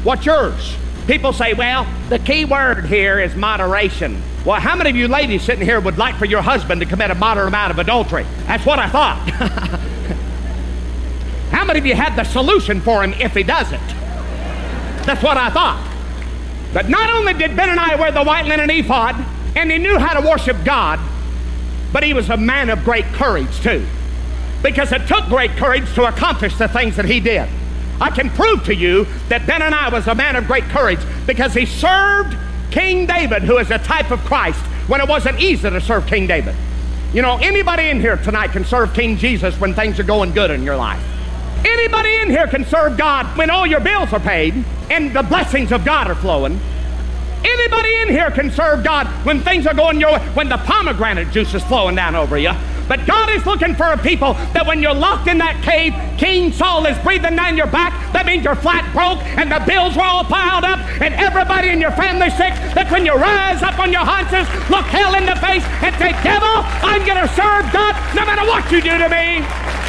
What's yours? People say, well, the key word here is moderation. Well, how many of you ladies sitting here would like for your husband to commit a moderate amount of adultery? That's what I thought. How many of you had the solution for him if he does it? That's what I thought. But not only did Benaniah wear the white linen ephod, and he knew how to worship God, but he was a man of great courage too. Because it took great courage to accomplish the things that he did. I can prove to you that Benaniah was a man of great courage because he served King David, who is a type of Christ, when it wasn't easy to serve King David. You know, anybody in here tonight can serve King Jesus when things are going good in your life. Anybody in here can serve God when all your bills are paid and the blessings of God are flowing. Anybody in here can serve God when things are going your way, when the pomegranate juice is flowing down over you. But God is looking for a people that when you're locked in that cave, King Saul is breathing down your back. That means you're flat broke and the bills are all piled up and everybody in your family's sick. That when you rise up on your haunches, look hell in the face and say, devil, I'm going to serve God no matter what you do to me.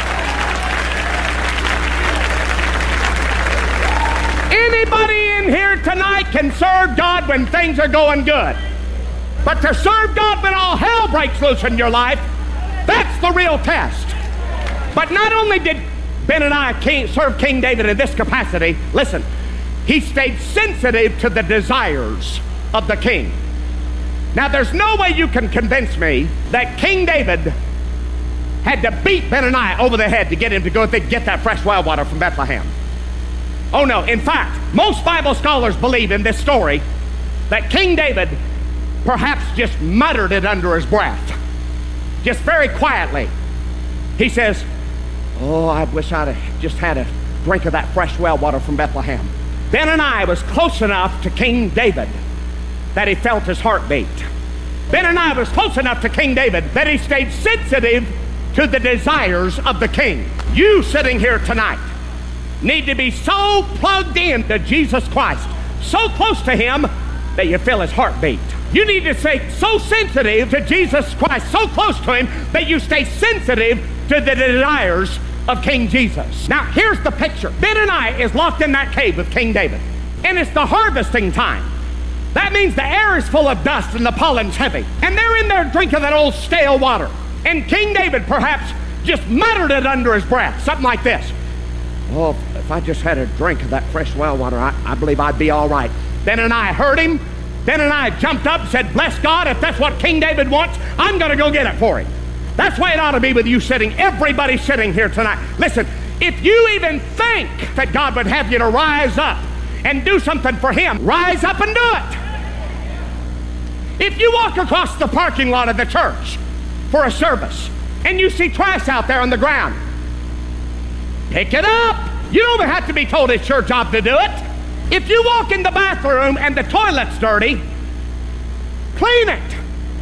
Anybody in here tonight can serve God when things are going good. But to serve God when all hell breaks loose in your life, that's the real test. But not only did Benaniah serve King David in this capacity, listen, he stayed sensitive to the desires of the king. Now there's no way you can convince me that King David had to beat Benaniah over the head to get him to go get that fresh well water from Bethlehem. Oh no, in fact, most Bible scholars believe in this story that King David perhaps just muttered it under his breath. Just very quietly. He says, oh, I wish I'd have just had a drink of that fresh well water from Bethlehem. Benaniah was close enough to King David that he felt his heartbeat. Benaniah was close enough to King David that he stayed sensitive to the desires of the king. You sitting here tonight need to be so plugged in to Jesus Christ, so close to him that you feel his heartbeat. You need to stay so sensitive to Jesus Christ, so close to him that you stay sensitive to the desires of King Jesus. Now here's the picture. Benaniah is locked in that cave with King David, and it's the harvesting time. That means the air is full of dust and the pollen's heavy, and they're in there drinking that old stale water. And King David perhaps just muttered it under his breath, something like this. Oh, if I just had a drink of that fresh well water, I believe I'd be all right. Benaniah heard him. Benaniah jumped up and said, bless God, if that's what King David wants, I'm going to go get it for him. That's the way it ought to be with you sitting, everybody sitting here tonight. Listen, if you even think that God would have you to rise up and do something for him, rise up and do it. If you walk across the parking lot of the church for a service and you see trash out there on the ground, pick it up. You don't have to be told it's your job to do it. If you walk in the bathroom and the toilet's dirty, clean it.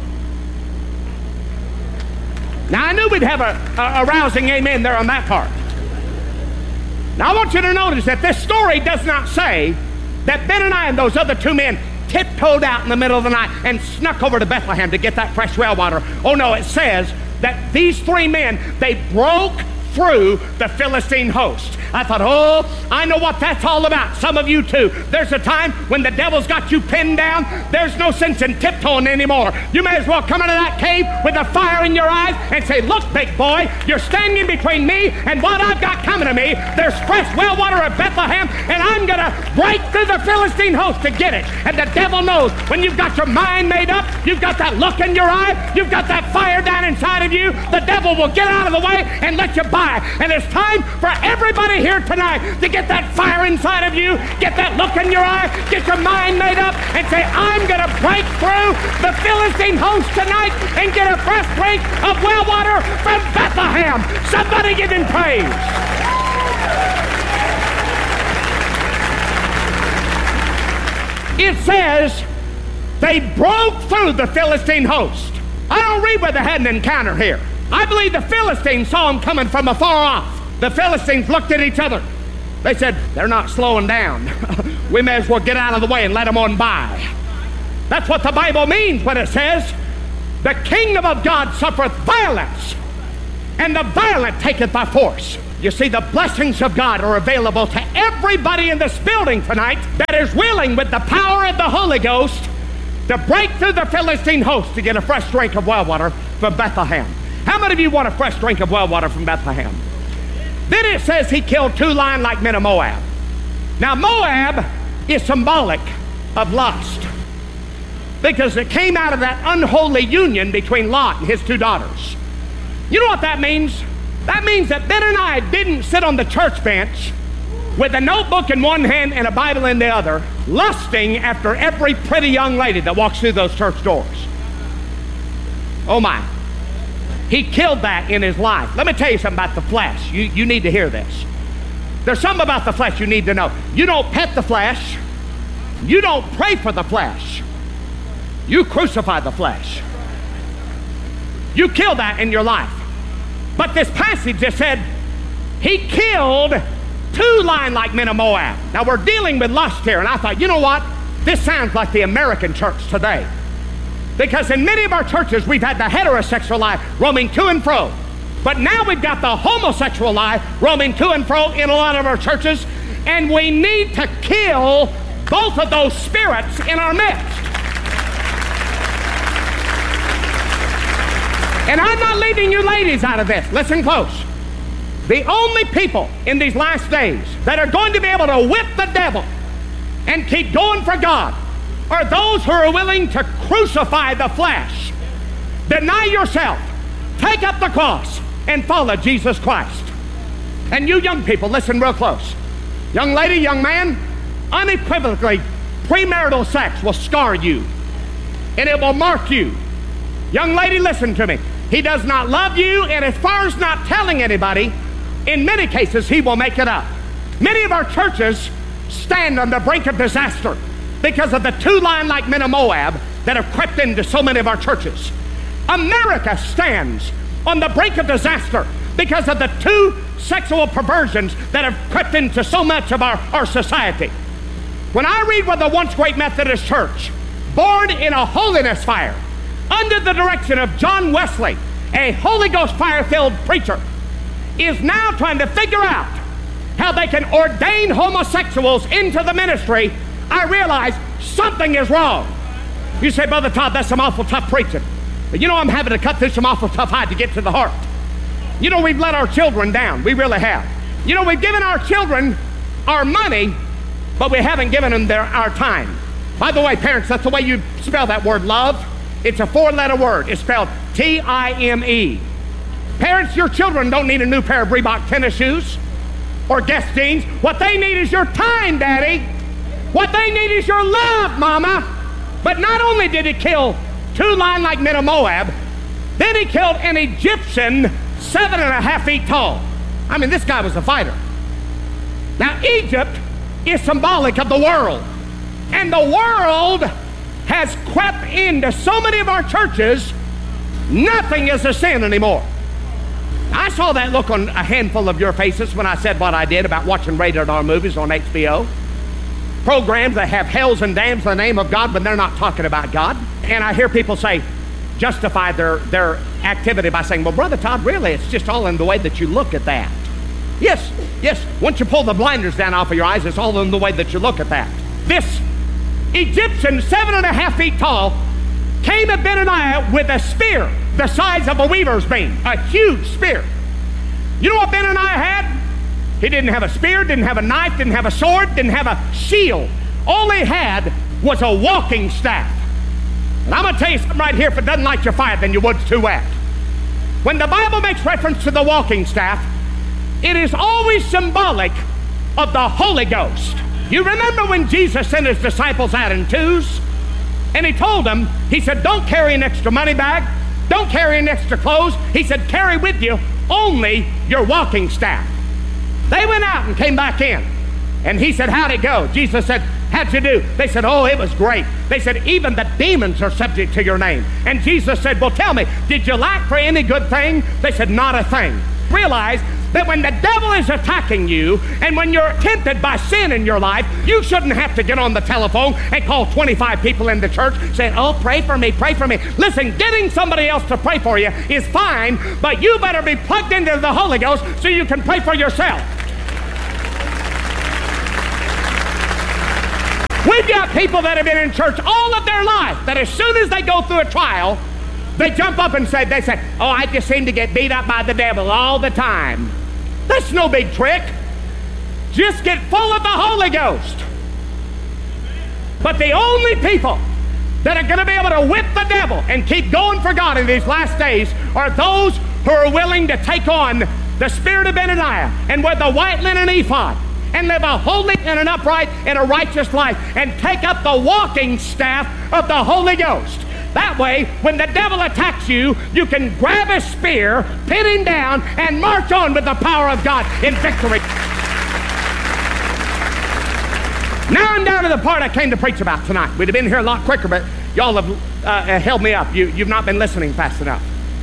Now, I knew we'd have a rousing amen there on that part. Now, I want you to notice that this story does not say that Benaniah and those other two men tiptoed out in the middle of the night and snuck over to Bethlehem to get that fresh well water. Oh, no, it says that these three men, they broke through the Philistine host. I thought, oh, I know what that's all about. Some of you too. There's a time when the devil's got you pinned down. There's no sense in tiptoeing anymore. You may as well come into that cave with a fire in your eyes and say, look, big boy, you're standing between me and what I've got coming to me. There's fresh well water at Bethlehem, and I'm going to break through the Philistine host to get it. And the devil knows when you've got your mind made up, you've got that look in your eye, you've got that fire down inside of you, the devil will get out of the way and let you by. And it's time for everybody here tonight to get that fire inside of you, get that look in your eye, get your mind made up, and say, I'm going to break through the Philistine host tonight and get a fresh drink of well water from Bethlehem. Somebody give him praise. It says they broke through the Philistine host. I don't read where they had an encounter here. I believe the Philistines saw him coming from afar off. The Philistines looked at each other. They said, they're not slowing down. We may as well get out of the way and let them on by. That's what the Bible means when it says, the kingdom of God suffereth violence, and the violent take it by force. You see, the blessings of God are available to everybody in this building tonight that is willing, with the power of the Holy Ghost, to break through the Philistine host to get a fresh drink of well water from Bethlehem. How many of you want a fresh drink of well water from Bethlehem? Then it says he killed 2 lion-like men of Moab. Now, Moab is symbolic of lust, because it came out of that unholy union between Lot and his 2 daughters. You know what that means? That means that Benaniah didn't sit on the church bench with a notebook in one hand and a Bible in the other, lusting after every pretty young lady that walks through those church doors. Oh my. He killed that in his life. Let me tell you something about the flesh. You need to hear this. There's something about the flesh you need to know. You don't pet the flesh. You don't pray for the flesh. You crucify the flesh. You kill that in your life. But this passage just said he killed 2 lion-like men of Moab. Now we're dealing with lust here, and I thought, you know what? This sounds like the American church today. Because in many of our churches, we've had the heterosexual life roaming to and fro. But now we've got the homosexual life roaming to and fro in a lot of our churches, and we need to kill both of those spirits in our midst. And I'm not leaving you ladies out of this. Listen close. The only people in these last days that are going to be able to whip the devil and keep going for God are those who are willing to crucify the flesh, deny yourself, take up the cross, and follow Jesus Christ. And you young people, listen real close. Young lady, young man, unequivocally, premarital sex will scar you, and it will mark you. Young lady, listen to me. He does not love you, and as far as not telling anybody, in many cases, he will make it up. Many of our churches stand on the brink of disaster because of the 2 lion-like men of Moab that have crept into so many of our churches. America stands on the brink of disaster because of the 2 sexual perversions that have crept into so much of our society. When I read what the once great Methodist Church, born in a holiness fire, under the direction of John Wesley, a Holy Ghost fire-filled preacher, is now trying to figure out how they can ordain homosexuals into the ministry, I realize something is wrong. You say, Brother Todd, that's some awful tough preaching. But you know, I'm having to cut through some awful tough hide to get to the heart. You know, we've let our children down. We really have. You know, we've given our children our money, but we haven't given them our time. By the way, parents, that's the way you spell that word, love. It's a 4-letter word. It's spelled T-I-M-E. Parents, your children don't need a new pair of Reebok tennis shoes or Guess jeans. What they need is your time, Daddy. What they need is your love, Mama. But not only did he kill 2 lion-like men of Moab, then he killed an Egyptian 7.5 feet tall. I mean, this guy was a fighter. Now, Egypt is symbolic of the world. And the world has crept into so many of our churches, nothing is a sin anymore. I saw that look on a handful of your faces when I said what I did about watching rated R movies on HBO. Programs that have hells and damns in the name of God, but they're not talking about God. And I hear people justify their activity by saying, well, Brother Todd, really, it's just all in the way that you look at that. Yes. Once you pull the blinders down off of your eyes, it's all in the way that you look at that. This Egyptian 7.5 feet tall came at Benaniah with a spear the size of a weaver's beam, a huge spear. You know what Benaniah had? He didn't have a spear, didn't have a knife, didn't have a sword, didn't have a shield. All he had was a walking staff. And I'm going to tell you something right here, if it doesn't light your fire, then your wood's too wet. When the Bible makes reference to the walking staff, it is always symbolic of the Holy Ghost. You remember when Jesus sent his disciples out in twos? And he told them, he said, don't carry an extra money bag. Don't carry an extra clothes. He said, carry with you only your walking staff. They went out and came back in. And he said, how'd it go? Jesus said, how'd you do? They said, oh, it was great. They said, even the demons are subject to your name. And Jesus said, well, tell me, did you lack for any good thing? They said, not a thing. Realize that when the devil is attacking you and when you're tempted by sin in your life, you shouldn't have to get on the telephone and call 25 people in the church saying, oh, pray for me, pray for me. Listen, getting somebody else to pray for you is fine, but you better be plugged into the Holy Ghost so you can pray for yourself. We've got people that have been in church all of their life that as soon as they go through a trial, they jump up and say, oh, I just seem to get beat up by the devil all the time. That's no big trick. Just get full of the Holy Ghost. But the only people that are going to be able to whip the devil and keep going for God in these last days are those who are willing to take on the spirit of Benaniah and wear the white linen ephod and live a holy and an upright and a righteous life and take up the walking staff of the Holy Ghost. That way, when the devil attacks you, you can grab a spear, pin him down, and march on with the power of God in victory. Now I'm down to the part I came to preach about tonight. We'd have been here a lot quicker, but y'all have held me up. You've not been listening fast enough.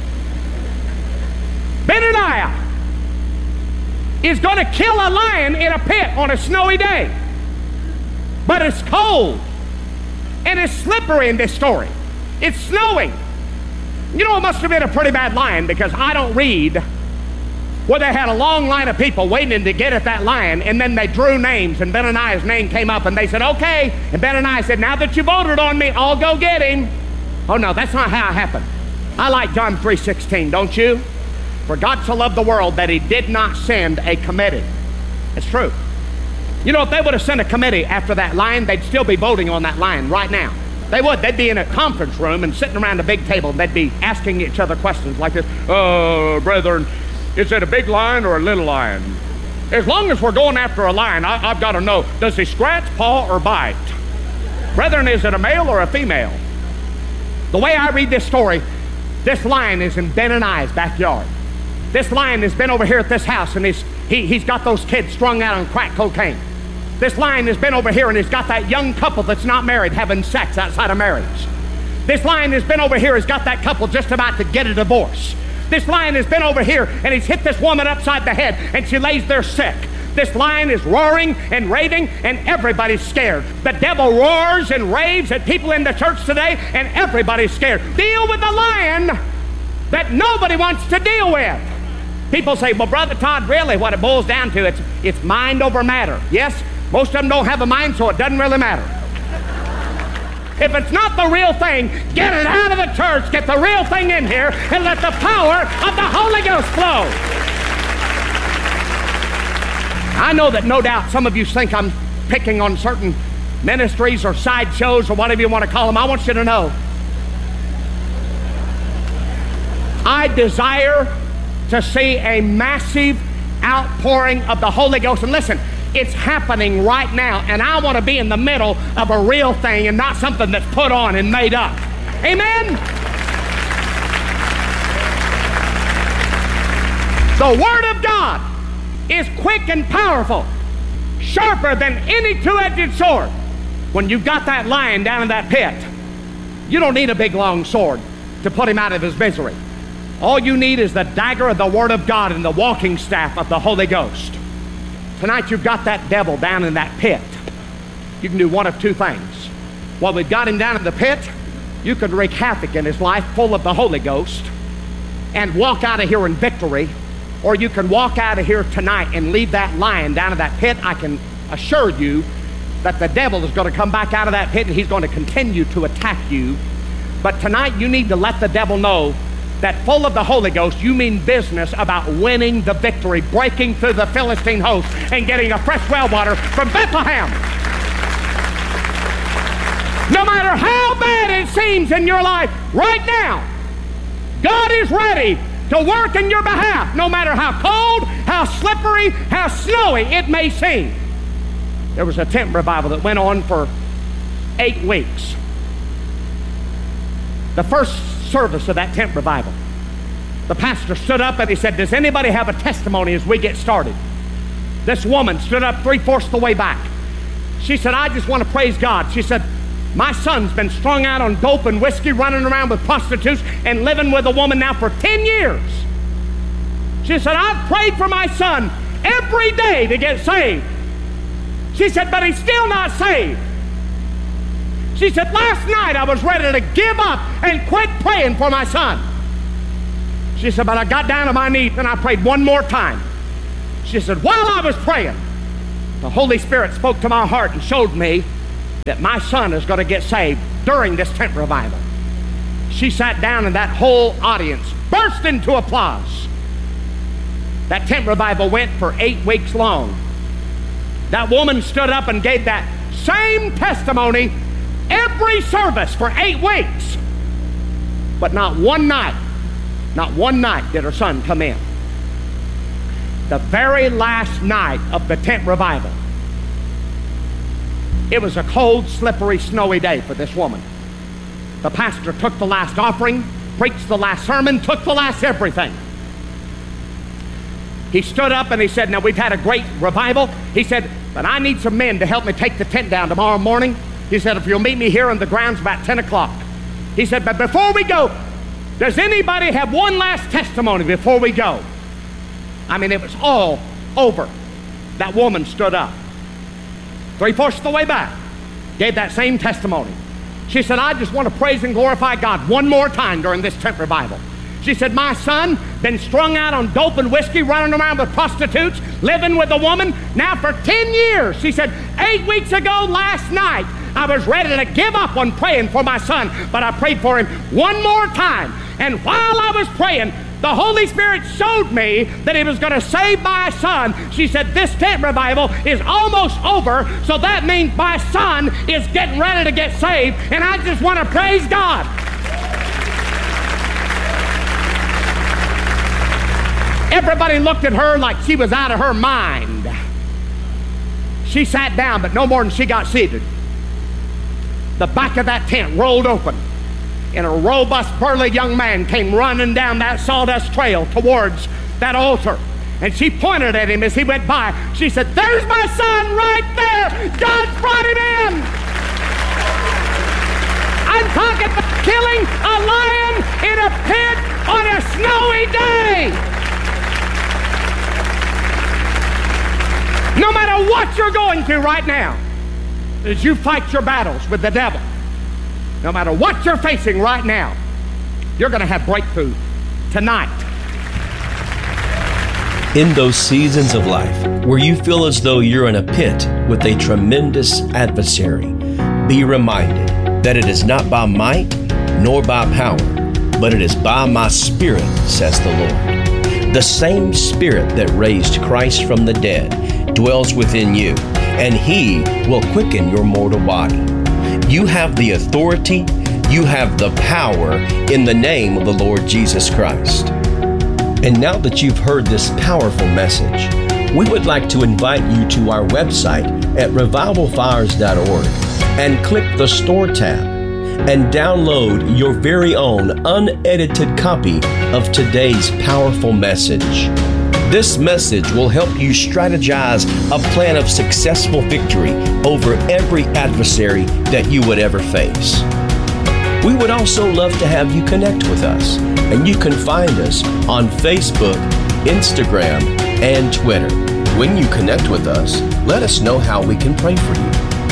Benaniah is going to kill a lion in a pit on a snowy day. But it's cold, and it's slippery in this story. It's snowing. You know, it must have been a pretty bad lion, because I don't read where they had a long line of people waiting to get at that lion, and then they drew names, and Benaniah's name came up, and they said, okay. And Benaniah said, now that you voted on me, I'll go get him. Oh, no, that's not how it happened. I like John 3:16, don't you? For God so loved the world that he did not send a committee. It's true. You know, if they would have sent a committee after that lion, they'd still be voting on that lion right now. They would. They'd be in a conference room and sitting around a big table, and they'd be asking each other questions like this. Brethren, is it a big lion or a little lion? As long as we're going after a lion, I've got to know, does he scratch, paw, or bite? Brethren, is it a male or a female? The way I read this story, this lion is in Benaniah's backyard. This lion has been over here at this house, and he's got those kids strung out on crack cocaine. This lion has been over here, and he's got that young couple that's not married having sex outside of marriage. This lion has been over here, he's got that couple just about to get a divorce. This lion has been over here, and he's hit this woman upside the head, and she lays there sick. This lion is roaring and raving, and everybody's scared. The devil roars and raves at people in the church today, and everybody's scared. Deal with the lion that nobody wants to deal with. People say, well, Brother Todd, really what it boils down to, it's mind over matter. Yes, most of them don't have a mind, so it doesn't really matter. If it's not the real thing, get it out of the church, get the real thing in here, and let the power of the Holy Ghost flow. I know that no doubt some of you think I'm picking on certain ministries or sideshows or whatever you want to call them. I want you to know, I desire to see a massive outpouring of the Holy Ghost. And listen, it's happening right now, and I want to be in the middle of a real thing and not something that's put on and made up. Amen? The Word of God is quick and powerful, sharper than any two-edged sword. When you've got that lion down in that pit, you don't need a big long sword to put him out of his misery. All you need is the dagger of the Word of God and the walking staff of the Holy Ghost. Tonight you've got that devil down in that pit. You can do one of two things. While we've got him down in the pit, you could wreak havoc in his life full of the Holy Ghost and walk out of here in victory, or you can walk out of here tonight and leave that lion down in that pit. I can assure you that the devil is going to come back out of that pit and he's going to continue to attack you. But tonight you need to let the devil know that full of the Holy Ghost, you mean business about winning the victory, breaking through the Philistine host, and getting a fresh well water from Bethlehem. No matter how bad it seems in your life right now, God is ready to work in your behalf, no matter how cold, how slippery, how snowy it may seem. There was a tent revival that went on for 8 weeks. The first service of that tent revival, the pastor stood up and he said, does anybody have a testimony as we get started? This woman stood up 3/4 the way back. She said, I just want to praise God. She said, my son's been strung out on dope and whiskey, running around with prostitutes and living with a woman now for 10 years. She said, I've prayed for my son every day to get saved. She said, but he's still not saved. She said, last night I was ready to give up and quit praying for my son. She said, but I got down on my knees and I prayed one more time. She said, while I was praying, the Holy Spirit spoke to my heart and showed me that my son is going to get saved during this tent revival. She sat down and that whole audience burst into applause. That tent revival went for 8 weeks long. That woman stood up and gave that same testimony every service for 8 weeks. But not one night did her son come in. The very last night of the tent revival, it was a cold, slippery, snowy day for this woman. The pastor took the last offering, preached the last sermon, took the last everything. He stood up and he said, now we've had a great revival. He said, but I need some men to help me take the tent down tomorrow morning. He said, if you'll meet me here on the grounds about 10 o'clock. He said, but before we go, does anybody have one last testimony before we go? I mean, it was all over. That woman stood up. 3/4 of the way back, gave that same testimony. She said, I just want to praise and glorify God one more time during this tent revival. She said, my son been strung out on dope and whiskey, running around with prostitutes, living with a woman now for 10 years. She said, 8 weeks ago last night, I was ready to give up on praying for my son, but I prayed for him one more time. And while I was praying, the Holy Spirit showed me that he was going to save my son. She said, this tent revival is almost over, so that means my son is getting ready to get saved, and I just want to praise God. Everybody looked at her like she was out of her mind. She sat down, but no more than she got seated. The back of that tent rolled open, and a robust, burly young man came running down that sawdust trail towards that altar. And she pointed at him as he went by. She said, there's my son right there. God brought him in. I'm talking about killing a lion in a pit on a snowy day. No matter what you're going through right now, as you fight your battles with the devil, no matter what you're facing right now, you're going to have breakthrough tonight. In those seasons of life where you feel as though you're in a pit with a tremendous adversary, be reminded that it is not by might nor by power, but it is by my Spirit, says the Lord. The same Spirit that raised Christ from the dead dwells within you, and He will quicken your mortal body. You have the authority, you have the power in the name of the Lord Jesus Christ. And now that you've heard this powerful message, we would like to invite you to our website at revivalfires.org and click the Store tab and download your very own unedited copy of today's powerful message. This message will help you strategize a plan of successful victory over every adversary that you would ever face. We would also love to have you connect with us, and you can find us on Facebook, Instagram, and Twitter. When you connect with us, let us know how we can pray for you.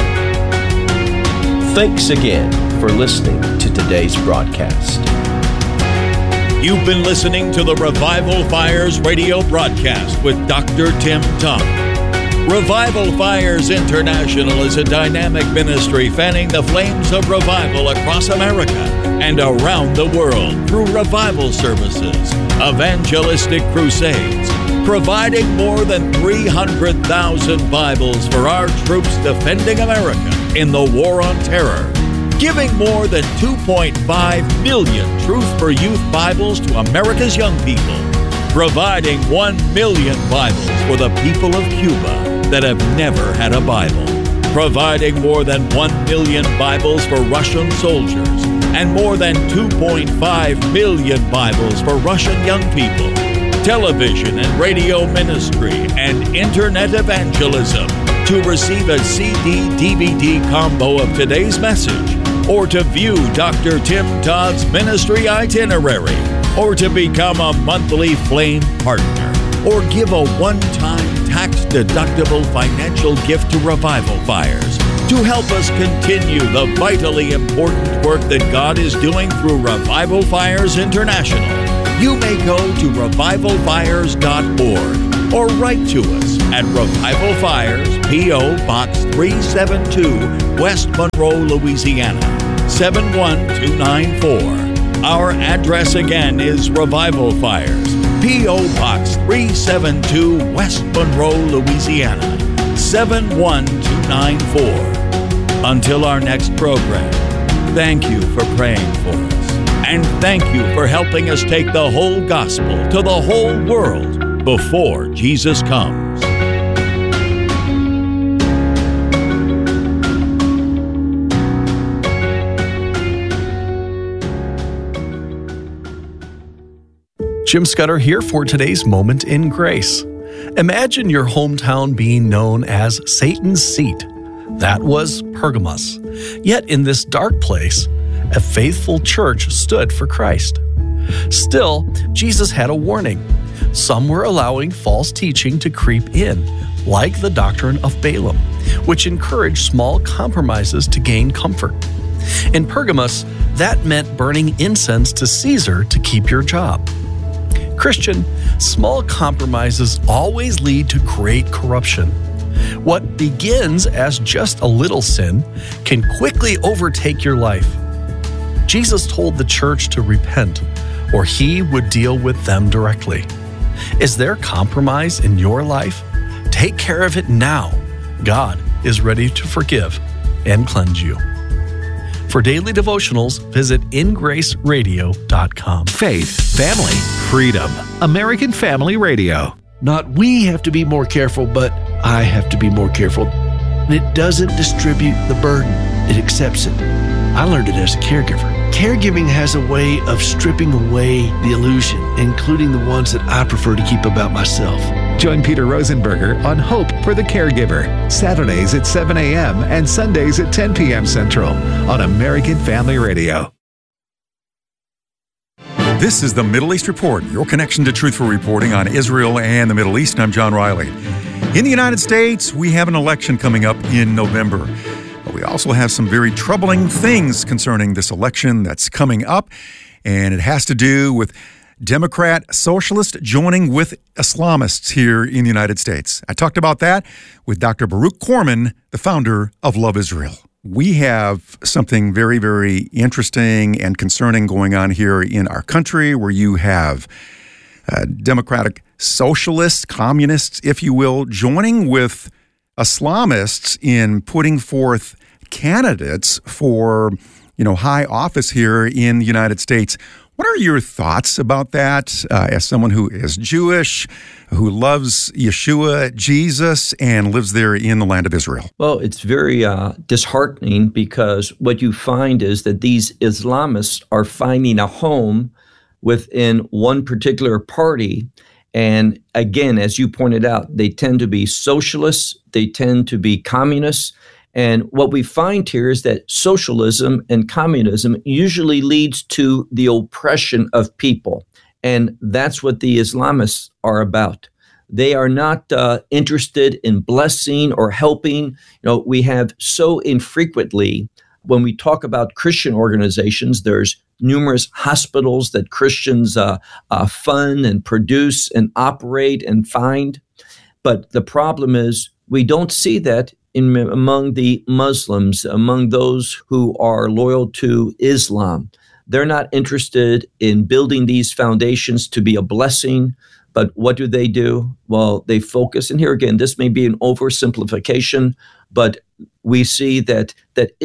Thanks again for listening to today's broadcast. You've been listening to the Revival Fires radio broadcast with Dr. Tim Todd. Revival Fires International is a dynamic ministry fanning the flames of revival across America and around the world through revival services, evangelistic crusades, providing more than 300,000 Bibles for our troops defending America in the war on terror, giving more than 2.5 million Truth for Youth Bibles to America's young people, providing 1 million Bibles for the people of Cuba that have never had a Bible, providing more than 1 million Bibles for Russian soldiers, and more than 2.5 million Bibles for Russian young people, television and radio ministry, and internet evangelism. To receive a CD-DVD combo of today's message, or to view Dr. Tim Todd's ministry itinerary, or to become a monthly Flame partner, or give a one-time tax-deductible financial gift to Revival Fires to help us continue the vitally important work that God is doing through Revival Fires International, you may go to revivalfires.org or write to us at Revival Fires, P.O. Box 372, West Monroe, Louisiana, 71294. Our address again is Revival Fires, P.O. Box 372, West Monroe, Louisiana, 71294. Until our next program, thank you for praying for us. And thank you for helping us take the whole gospel to the whole world before Jesus comes. Jim Scudder here for today's Moment in Grace. Imagine your hometown being known as Satan's seat. That was Pergamos. Yet in this dark place, a faithful church stood for Christ. Still, Jesus had a warning. Some were allowing false teaching to creep in, like the doctrine of Balaam, which encouraged small compromises to gain comfort. In Pergamos, that meant burning incense to Caesar to keep your job. Christian, small compromises always lead to great corruption. What begins as just a little sin can quickly overtake your life. Jesus told the church to repent, or he would deal with them directly. Is there compromise in your life? Take care of it now. God is ready to forgive and cleanse you. For daily devotionals, visit ingraceradio.com. Faith, family, freedom. American Family Radio. Not we have to be more careful, but I have to be more careful. And it doesn't distribute the burden. It accepts it. I learned it as a caregiver. Caregiving has a way of stripping away the illusion, including the ones that I prefer to keep about myself. Join Peter Rosenberger on Hope for the Caregiver, Saturdays at 7 a.m. and Sundays at 10 p.m. Central on American Family Radio. This is the Middle East Report, your connection to truthful reporting on Israel and the Middle East. I'm John Riley. In the United States, we have an election coming up in November. But we also have some very troubling things concerning this election that's coming up, and it has to do with Democrat socialists joining with Islamists here in the United States. I talked about that with Dr. Baruch Corman, the founder of Love Israel. We have something very, very interesting and concerning going on here in our country, where you have democratic socialists, communists, if you will, joining with Islamists in putting forth candidates for, high office here in the United States. What are your thoughts about that as someone who is Jewish, who loves Yeshua, Jesus, and lives there in the land of Israel? Well, it's very disheartening, because what you find is that these Islamists are finding a home within one particular party. And again, as you pointed out, they tend to be socialists, they tend to be communists. And what we find here is that socialism and communism usually leads to the oppression of people. And that's what the Islamists are about. They are not interested in blessing or helping. We have so infrequently, when we talk about Christian organizations, there's numerous hospitals that Christians fund and produce and operate and find. But the problem is we don't see that among the Muslims, among those who are loyal to Islam. They're not interested in building these foundations to be a blessing. But what do? Well, they focus, and here again, this may be an oversimplification, but we see that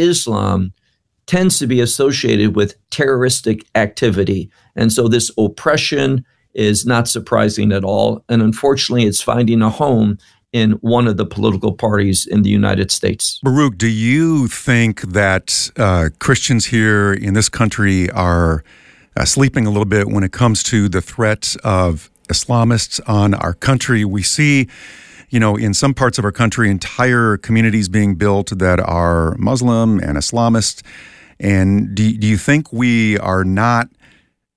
Islam tends to be associated with terroristic activity. And so this oppression is not surprising at all. And unfortunately, it's finding a home in one of the political parties in the United States. Baruch, do you think that Christians here in this country are sleeping a little bit when it comes to the threat of Islamists on our country? We see, in some parts of our country, entire communities being built that are Muslim and Islamist. And do you think we are not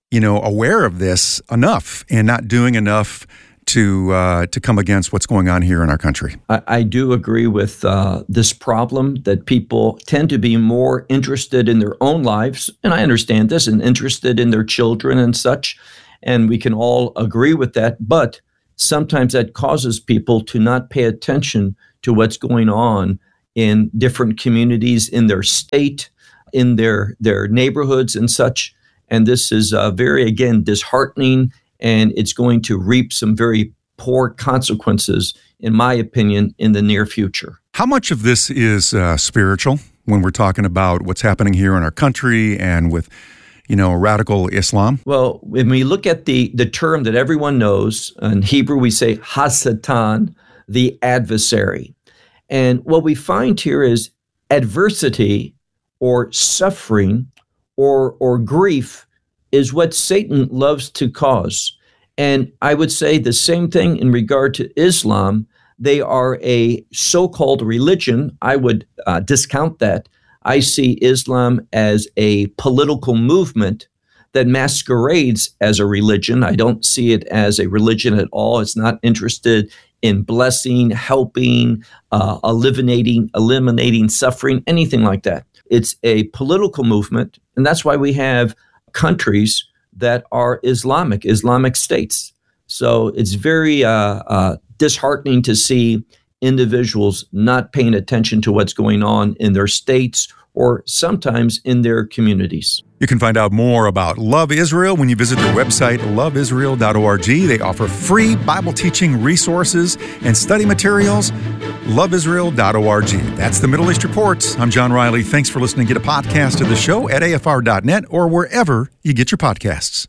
aware of this enough and not doing enough to come against what's going on here in our country. I do agree with this problem that people tend to be more interested in their own lives, and I understand this, and interested in their children and such, and we can all agree with that, but sometimes that causes people to not pay attention to what's going on in different communities, in their state, in their neighborhoods and such, and this is very, again, disheartening, and it's going to reap some very poor consequences, in my opinion, in the near future. How much of this is spiritual when we're talking about what's happening here in our country and with, radical Islam? Well, when we look at the term that everyone knows, in Hebrew we say Hasatan, the adversary. And what we find here is adversity or suffering or grief is what Satan loves to cause. And I would say the same thing in regard to Islam. They are a so-called religion. I would discount that. I see Islam as a political movement that masquerades as a religion. I don't see it as a religion at all. It's not interested in blessing, helping, eliminating suffering, anything like that. It's a political movement, and that's why we have countries that are Islamic states. So it's very disheartening to see individuals not paying attention to what's going on in their states or sometimes in their communities. You can find out more about Love Israel when you visit their website, loveisrael.org. They offer free Bible teaching resources and study materials. loveisrael.org. That's the Middle East Report. I'm John Riley. Thanks for listening. Get a podcast of the show at afr.net or wherever you get your podcasts.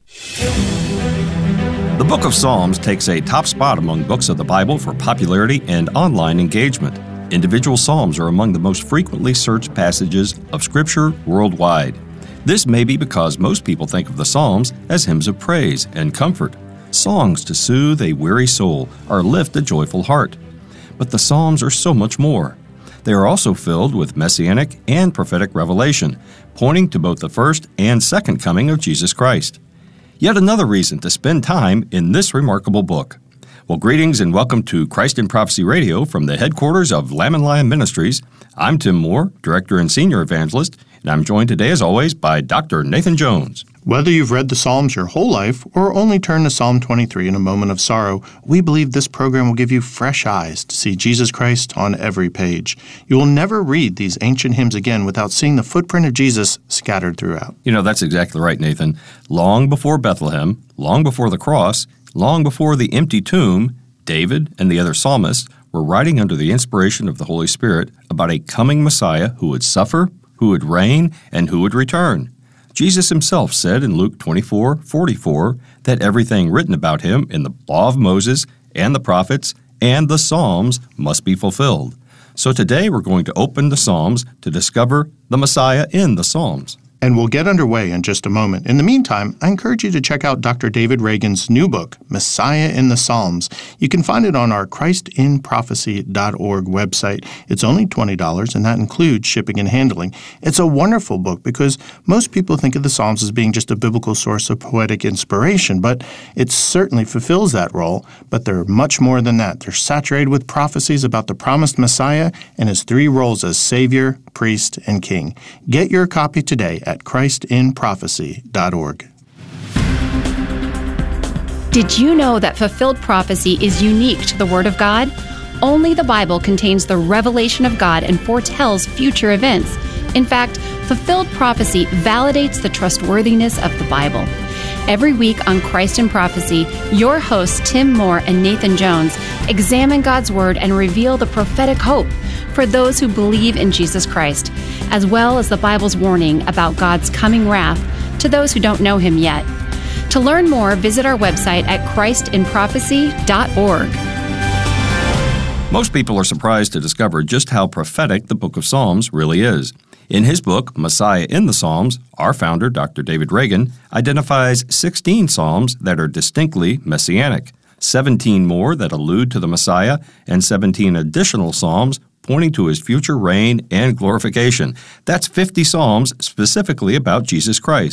The Book of Psalms takes a top spot among books of the Bible for popularity and online engagement. Individual psalms are among the most frequently searched passages of Scripture worldwide. This may be because most people think of the Psalms as hymns of praise and comfort, songs to soothe a weary soul or lift a joyful heart. But the Psalms are so much more. They are also filled with messianic and prophetic revelation, pointing to both the first and second coming of Jesus Christ. Yet another reason to spend time in this remarkable book. Well, greetings and welcome to Christ in Prophecy Radio from the headquarters of Lamb and Lion Ministries. I'm Tim Moore, Director and Senior Evangelist, and I'm joined today, as always, by Dr. Nathan Jones. Whether you've read the Psalms your whole life or only turn to Psalm 23 in a moment of sorrow, we believe this program will give you fresh eyes to see Jesus Christ on every page. You will never read these ancient hymns again without seeing the footprint of Jesus scattered throughout. That's exactly right, Nathan. Long before Bethlehem, long before the cross, long before the empty tomb, David and the other psalmists were writing under the inspiration of the Holy Spirit about a coming Messiah who would suffer, who would reign, and who would return. Jesus himself said in Luke 24:44 that everything written about him in the law of Moses and the prophets and the Psalms must be fulfilled. So today we're going to open the Psalms to discover the Messiah in the Psalms. And we'll get underway in just a moment. In the meantime, I encourage you to check out Dr. David Reagan's new book, Messiah in the Psalms. You can find it on our ChristinProphecy.org website. It's only $20, and that includes shipping and handling. It's a wonderful book because most people think of the Psalms as being just a biblical source of poetic inspiration, but it certainly fulfills that role. But they're much more than that. They're saturated with prophecies about the promised Messiah and his three roles as Savior, priest, and king. Get your copy today at ChristinProphecy.org. Did you know that fulfilled prophecy is unique to the Word of God? Only the Bible contains the revelation of God and foretells future events. In fact, fulfilled prophecy validates the trustworthiness of the Bible. Every week on Christ in Prophecy, your hosts Tim Moore and Nathan Jones examine God's Word and reveal the prophetic hope for those who believe in Jesus Christ, as well as the Bible's warning about God's coming wrath to those who don't know Him yet. To learn more, visit our website at ChristinProphecy.org. Most people are surprised to discover just how prophetic the book of Psalms really is. In his book, Messiah in the Psalms, our founder, Dr. David Reagan, identifies 16 psalms that are distinctly messianic, 17 more that allude to the Messiah, and 17 additional psalms pointing to his future reign and glorification. That's 50 psalms specifically about Jesus Christ.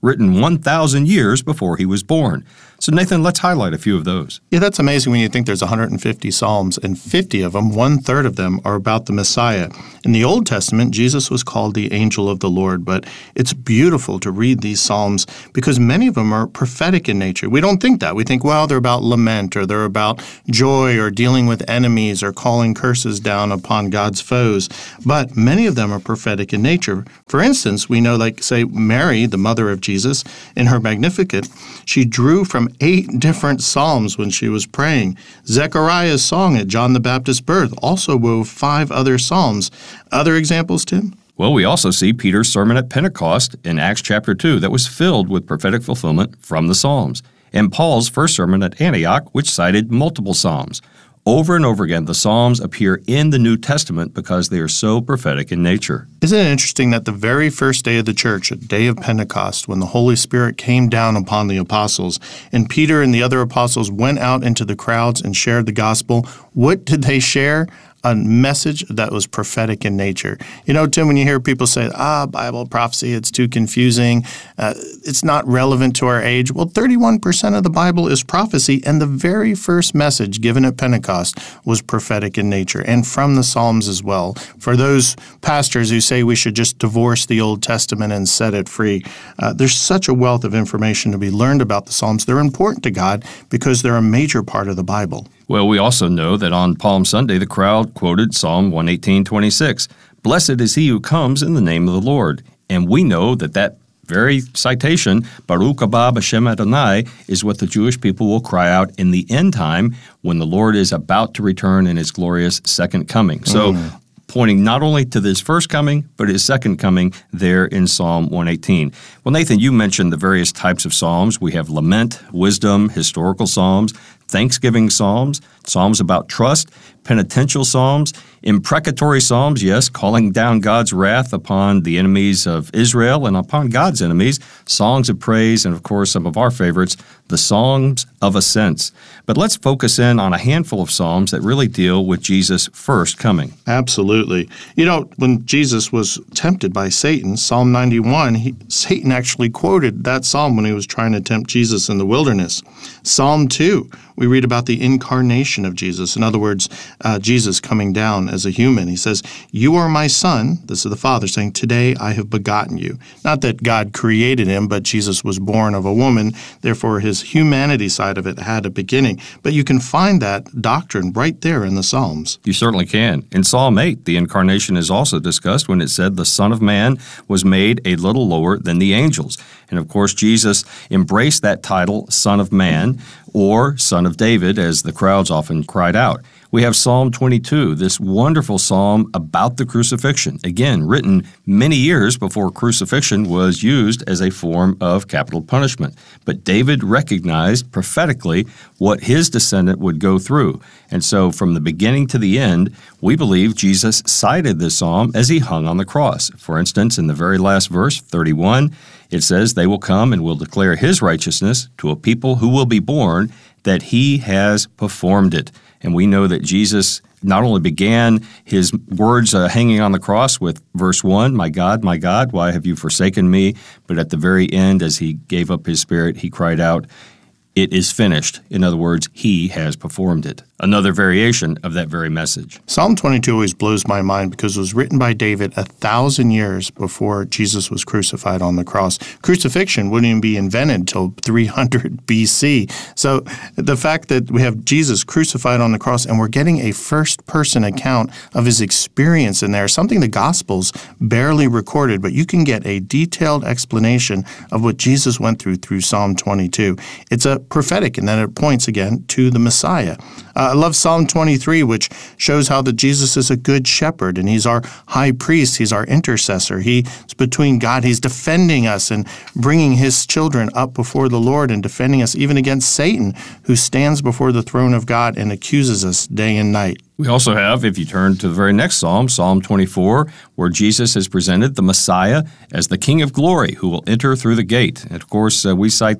written 1,000 years before he was born. So, Nathan, let's highlight a few of those. Yeah, that's amazing when you think there's 150 Psalms, and 50 of them, 1/3 of them, are about the Messiah. In the Old Testament, Jesus was called the angel of the Lord, but it's beautiful to read these Psalms because many of them are prophetic in nature. We don't think that. We think, well, they're about lament, or they're about joy, or dealing with enemies, or calling curses down upon God's foes. But many of them are prophetic in nature. For instance, we know, like, say, Mary, the mother of Jesus, in her Magnificat, she drew from 8 different Psalms when she was praying. Zechariah's song at John the Baptist's birth also wove 5 other Psalms. Other examples, Tim? Well, we also see Peter's sermon at Pentecost in Acts chapter 2 that was filled with prophetic fulfillment from the Psalms, and Paul's first sermon at Antioch, which cited multiple Psalms. Over and over again, the Psalms appear in the New Testament because they are so prophetic in nature. Isn't it interesting that the very first day of the church, a day of Pentecost, when the Holy Spirit came down upon the apostles, and Peter and the other apostles went out into the crowds and shared the gospel, what did they share? A message that was prophetic in nature. You know, Tim, when you hear people say, Bible prophecy, it's too confusing, it's not relevant to our age. Well, 31% of the Bible is prophecy, and the very first message given at Pentecost was prophetic in nature, and from the Psalms as well. For those pastors who say we should just divorce the Old Testament and set it free, there's such a wealth of information to be learned about the Psalms. They're important to God because they're a major part of the Bible. Well, we also know that on Palm Sunday, the crowd quoted Psalm 118:26. Blessed is he who comes in the name of the Lord. And we know that very citation, Baruch haba b'shem Adonai, is what the Jewish people will cry out in the end time when the Lord is about to return in his glorious second coming. So, pointing not only to this first coming, but his second coming there in Psalm 118. Well, Nathan, you mentioned the various types of psalms. We have lament, wisdom, historical psalms, thanksgiving psalms, psalms about trust, penitential psalms, imprecatory psalms, yes, calling down God's wrath upon the enemies of Israel and upon God's enemies, songs of praise, and of course some of our favorites, the Songs of Ascents. But let's focus in on a handful of psalms that really deal with Jesus' first coming. Absolutely. You know, when Jesus was tempted by Satan, Psalm 91, Satan actually quoted that psalm when he was trying to tempt Jesus in the wilderness. Psalm 2, we read about the incarnation of Jesus. In other words, Jesus coming down as a human. He says, "You are my son," this is the Father saying, "today I have begotten you." Not that God created him, but Jesus was born of a woman. Therefore, his humanity side of it had a beginning. But you can find that doctrine right there in the Psalms. You certainly can. In Psalm 8, the incarnation is also discussed when it said, "The Son of Man was made a little lower than the angels." And of course, Jesus embraced that title, Son of Man, or Son of David, as the crowds often cried out. We have Psalm 22, this wonderful psalm about the crucifixion, again, written many years before crucifixion was used as a form of capital punishment. But David recognized prophetically what his descendant would go through. And so from the beginning to the end, we believe Jesus cited this psalm as he hung on the cross. For instance, in the very last verse, 31, it says, "They will come and will declare his righteousness to a people who will be born, that he has performed it." And we know that Jesus not only began his words hanging on the cross with verse 1, my God, why have you forsaken me?" But at the very end, as he gave up his spirit, he cried out, "It is finished." In other words, he has performed it. Another variation of that very message. Psalm 22 always blows my mind because it was written by David 1,000 years before Jesus was crucified on the cross. Crucifixion wouldn't even be invented until 300 BC. So the fact that we have Jesus crucified on the cross and we're getting a first-person account of his experience in there, something the Gospels barely recorded, but you can get a detailed explanation of what Jesus went through Psalm 22. It's a prophetic, and then it points again to the Messiah. I love Psalm 23, which shows how that Jesus is a good shepherd, and he's our high priest, he's our intercessor. He's between God, he's defending us and bringing his children up before the Lord and defending us even against Satan, who stands before the throne of God and accuses us day and night. We also have, if you turn to the very next psalm, Psalm 24, where Jesus has presented the Messiah as the King of glory who will enter through the gate. And of course, we cite that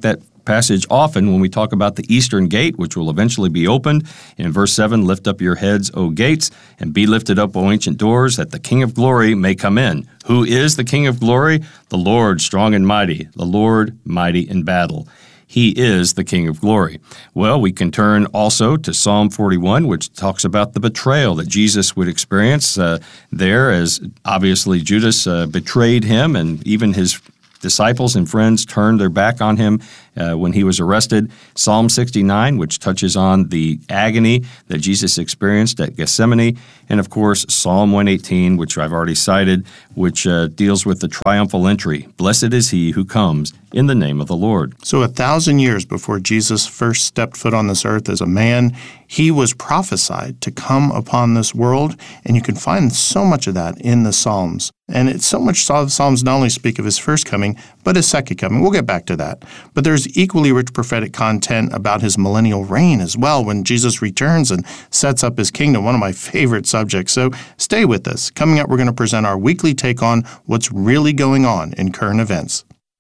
passage often when we talk about the eastern gate, which will eventually be opened. In verse 7, lift up your heads, O gates, and be lifted up, O ancient doors, that the King of glory may come in. Who is the King of glory? The Lord strong and mighty, the Lord mighty in battle. He is the King of glory. Well, we can turn also to Psalm 41, which talks about the betrayal that Jesus would experience there, as obviously Judas betrayed him, and even his disciples and friends turned their back on him when he was arrested. Psalm 69, which touches on the agony that Jesus experienced at Gethsemane. And of course, Psalm 118, which I've already cited, which deals with the triumphal entry. Blessed is he who comes in the name of the Lord. So 1,000 years before Jesus first stepped foot on this earth as a man, he was prophesied to come upon this world, and you can find so much of that in the Psalms. And it's so much so the Psalms not only speak of his first coming, but his second coming. We'll get back to that. But there's equally rich prophetic content about his millennial reign as well, when Jesus returns and sets up his kingdom, one of my favorite subjects. So stay with us. Coming up, we're going to present our weekly take on what's really going on in current events.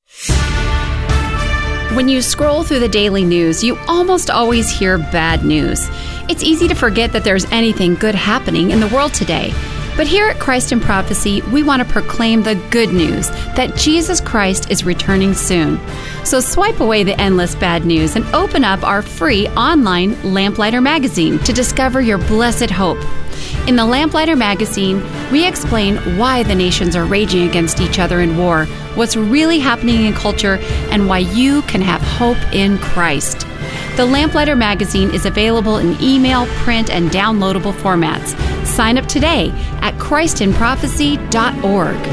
When you scroll through the daily news, you almost always hear bad news. It's easy to forget that there's anything good happening in the world today. But here at Christ in Prophecy, we want to proclaim the good news that Jesus Christ is returning soon. So swipe away the endless bad news and open up our free online Lamplighter magazine to discover your blessed hope. In the Lamplighter magazine, we explain why the nations are raging against each other in war, what's really happening in culture, and why you can have hope in Christ. The Lamplighter magazine is available in email, print, and downloadable formats. Sign up today at christinprophecy.org.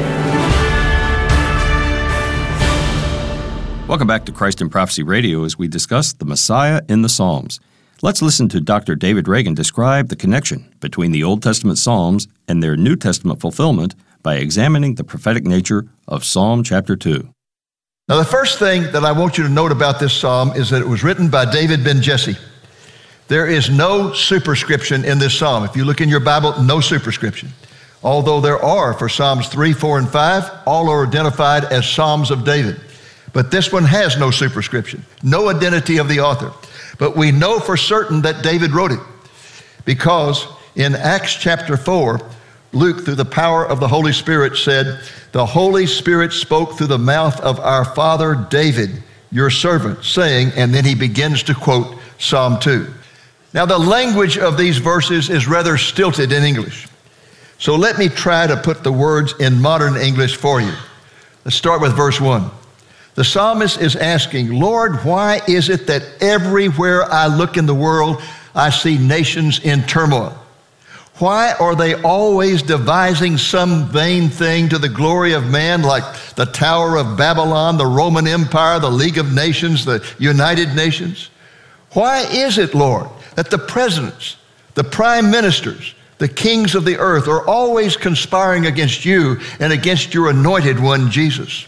Welcome back to Christ in Prophecy Radio as we discuss the Messiah in the Psalms. Let's listen to Dr. David Reagan describe the connection between the Old Testament Psalms and their New Testament fulfillment by examining the prophetic nature of Psalm chapter 2. Now, the first thing that I want you to note about this psalm is that it was written by David ben Jesse. There is no superscription in this psalm. If you look in your Bible, no superscription. Although there are for Psalms 3, 4, and 5, all are identified as Psalms of David. But this one has no superscription, no identity of the author. But we know for certain that David wrote it because in Acts chapter 4, Luke, through the power of the Holy Spirit, said, "The Holy Spirit spoke through the mouth of our father David, your servant, saying," and then he begins to quote Psalm 2. Now, the language of these verses is rather stilted in English. So let me try to put the words in modern English for you. Let's start with verse 1. The psalmist is asking, "Lord, why is it that everywhere I look in the world, I see nations in turmoil? Why are they always devising some vain thing to the glory of man, like the Tower of Babylon, the Roman Empire, the League of Nations, the United Nations? Why is it, Lord, that the presidents, the prime ministers, the kings of the earth are always conspiring against you and against your anointed one, Jesus?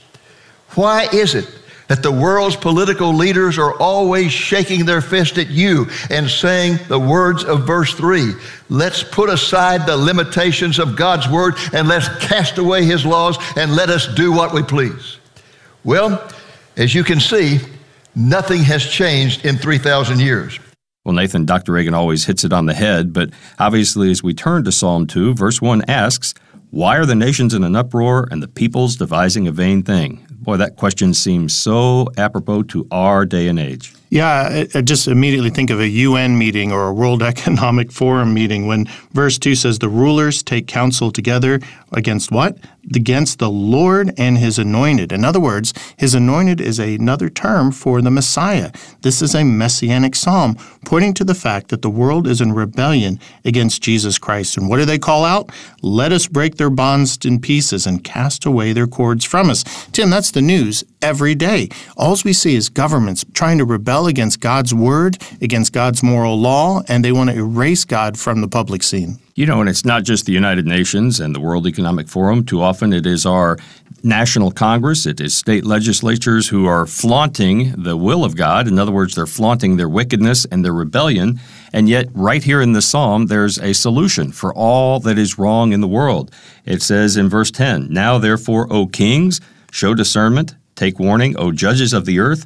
Why is it that the world's political leaders are always shaking their fist at you and saying the words of verse 3, let's put aside the limitations of God's word and let's cast away his laws and let us do what we please? Well, as you can see, nothing has changed in 3,000 years. Well, Nathan, Dr. Reagan always hits it on the head, but obviously as we turn to Psalm 2, verse 1 asks, why are the nations in an uproar and the peoples devising a vain thing? Boy, that question seems so apropos to our day and age. Yeah, I just immediately think of a UN meeting or a World Economic Forum meeting when verse 2 says the rulers take counsel together against what? Against the Lord and his anointed. In other words, his anointed is another term for the Messiah. This is a messianic psalm pointing to the fact that the world is in rebellion against Jesus Christ. And what do they call out? Let us break their bonds in pieces and cast away their cords from us. Tim, that's the news every day. All we see is governments trying to rebel against God's word, against God's moral law, and they want to erase God from the public scene. You know, and it's not just the United Nations and the World Economic Forum. Too often it is our national Congress, it is state legislatures who are flaunting the will of God. In other words, they're flaunting their wickedness and their rebellion. And yet, right here in the psalm, there's a solution for all that is wrong in the world. It says in verse 10, "Now therefore, O kings, show discernment, take warning, O judges of the earth.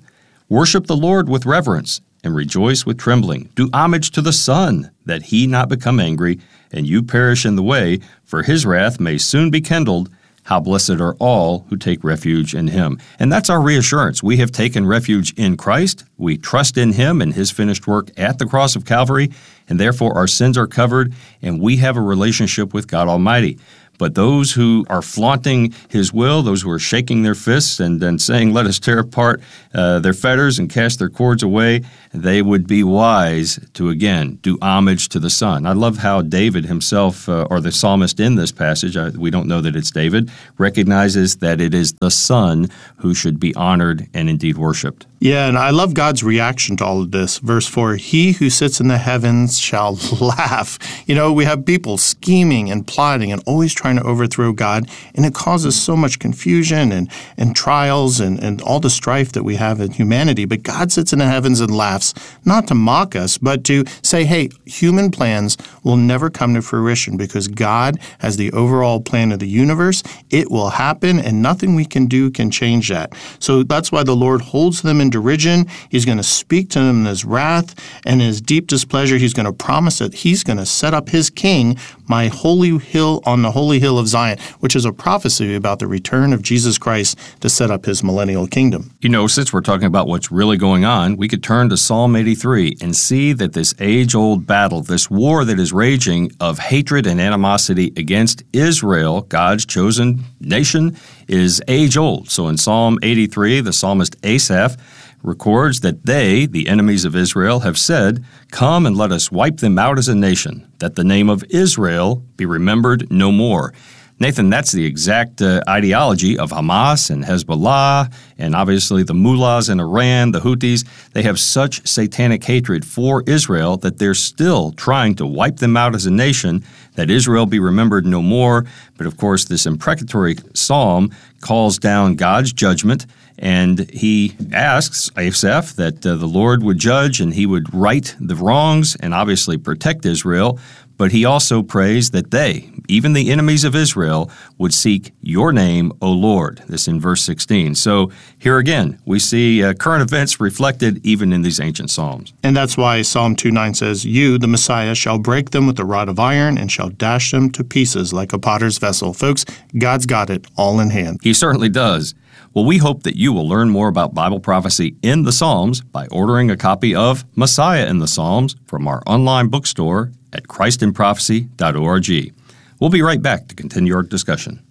Worship the Lord with reverence, and rejoice with trembling. Do homage to the Son, that he not become angry, and you perish in the way, for his wrath may soon be kindled. How blessed are all who take refuge in him. And that's our reassurance. We have taken refuge in Christ. We trust in him and his finished work at the cross of Calvary, and therefore our sins are covered, and we have a relationship with God Almighty. But those who are flaunting his will, those who are shaking their fists and then saying, let us tear apart their fetters and cast their cords away, they would be wise to, again, do homage to the Son. I love how David himself, or the psalmist in this passage, we don't know that it's David, recognizes that it is the Son who should be honored and indeed worshiped. Yeah, and I love God's reaction to all of this. Verse 4, he who sits in the heavens shall laugh. You know, we have people scheming and plotting and always trying to overthrow God, and it causes so much confusion and trials and all the strife that we have in humanity. But God sits in the heavens and laughs, not to mock us, but to say, hey, human plans will never come to fruition because God has the overall plan of the universe. It will happen, and nothing we can do can change that. So that's why the Lord holds them in derision. He's going to speak to them in his wrath and his deep displeasure. He's going to promise that he's going to set up his king, my holy hill on the holy hill of Zion, which is a prophecy about the return of Jesus Christ to set up his millennial kingdom. You know, since we're talking about what's really going on, we could turn to Psalm 83 and see that this age-old battle, this war that is raging of hatred and animosity against Israel, God's chosen nation, is age-old. So in Psalm 83, the psalmist Asaph records that they, the enemies of Israel, have said, "Come and let us wipe them out as a nation, that the name of Israel be remembered no more." Nathan, that's the exact ideology of Hamas and Hezbollah, and obviously the mullahs in Iran, the Houthis. They have such satanic hatred for Israel that they're still trying to wipe them out as a nation, that Israel be remembered no more. But of course, this imprecatory psalm calls down God's judgment, and he asks Asaph that the Lord would judge and he would right the wrongs and obviously protect Israel. But he also prays that they, even the enemies of Israel, would seek your name, O Lord. This in verse 16. So here again, we see current events reflected even in these ancient psalms. And that's why Psalm 2:9 says, you, the Messiah, shall break them with a rod of iron and shall dash them to pieces like a potter's vessel. Folks, God's got it all in hand. He certainly does. Well, we hope that you will learn more about Bible prophecy in the Psalms by ordering a copy of Messiah in the Psalms from our online bookstore at christinprophecy.org. We'll be right back to continue our discussion.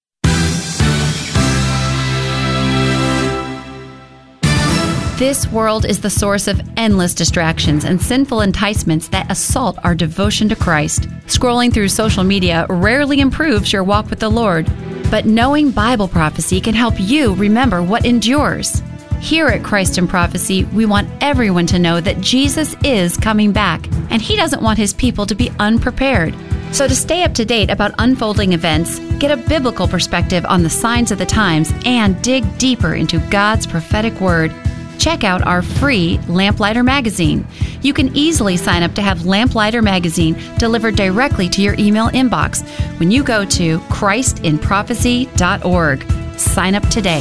This world is the source of endless distractions and sinful enticements that assault our devotion to Christ. Scrolling through social media rarely improves your walk with the Lord, but knowing Bible prophecy can help you remember what endures. Here at Christ in Prophecy, we want everyone to know that Jesus is coming back, and he doesn't want his people to be unprepared. So to stay up to date about unfolding events, get a biblical perspective on the signs of the times, and dig deeper into God's prophetic word, check out our free Lamplighter magazine. You can easily sign up to have Lamplighter magazine delivered directly to your email inbox when you go to christinprophecy.org. Sign up today.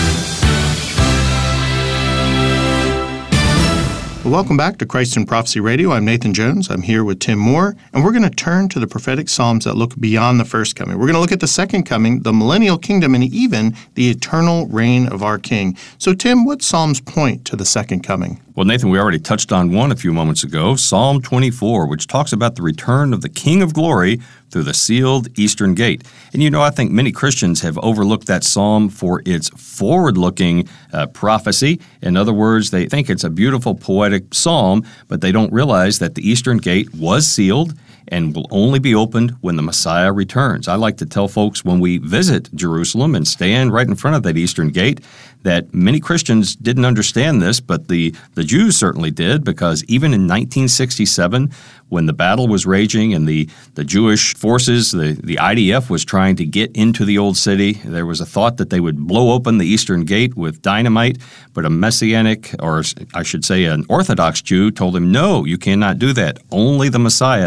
Welcome back to Christ in Prophecy Radio. I'm Nathan Jones. I'm here with Tim Moore, and we're going to turn to the prophetic psalms that look beyond the first coming. We're going to look at the second coming, the millennial kingdom, and even the eternal reign of our King. So, Tim, what psalms point to the second coming? Well, Nathan, we already touched on one a few moments ago, Psalm 24, which talks about the return of the King of Glory through the sealed eastern gate. And you know, I think many Christians have overlooked that psalm for its forward-looking prophecy. In other words, they think it's a beautiful poetic psalm, but they don't realize that the eastern gate was sealed and will only be opened when the Messiah returns. I like to tell folks when we visit Jerusalem and stand right in front of that eastern gate that many Christians didn't understand this, but the Jews certainly did, because even in 1967, when the battle was raging and the Jewish forces, the IDF was trying to get into the old city, there was a thought that they would blow open the eastern gate with dynamite, but a Messianic, or I should say an Orthodox Jew, told him, no, you cannot do that. Only the Messiah can